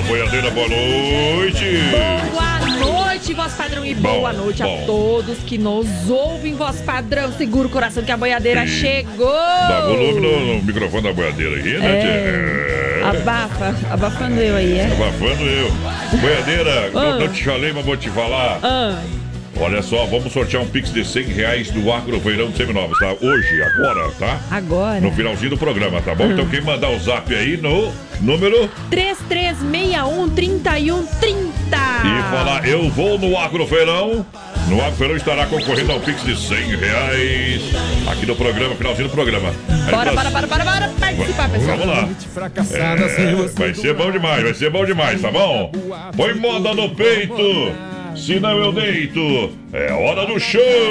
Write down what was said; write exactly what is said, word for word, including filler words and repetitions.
boiadeira, boa noite. Boa noite, voz padrão, e Bom, boa noite bom. a todos que nos ouvem, voz padrão. Segura o coração que a boiadeira E chegou. Dá volume no, no microfone da boiadeira aí, né? É. É. Abafa, abafando eu aí, é? Abafando eu. Boiadeira, Ah. não, não te falei, mas vou te falar. Ah, Olha só, vamos sortear um Pix de cem reais do Agrofeirão de Seminovos, tá? Hoje, agora, tá? agora. No finalzinho do programa, tá bom? Ah. Então quem mandar o zap aí no número três três seis um, três um três zero. e falar eu vou no Agrofeirão. No Agrofeirão estará concorrendo ao Pix de cem reais aqui no programa, finalzinho do programa. Aí Bora, nós- bora, bora, bora, bora participar, pessoal. Vamos lá. É, vai ser bom demais, vai ser bom demais, tá bom? Põe moda no peito, senão eu deito. É hora do show!